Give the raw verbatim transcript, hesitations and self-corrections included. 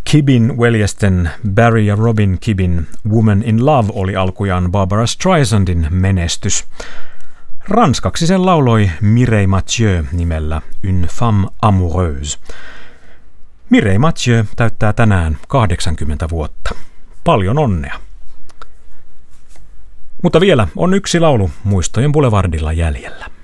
Kibin veljesten Barry ja Robin Kibin Woman in Love oli alkujaan Barbara Streisandin menestys. Ranskaksi sen lauloi Mireille Mathieu nimellä Une femme amoureuse. Mireille Mathieu täyttää tänään kahdeksankymmentä vuotta. Paljon onnea. Mutta vielä on yksi laulu Muistojen Boulevardilla jäljellä.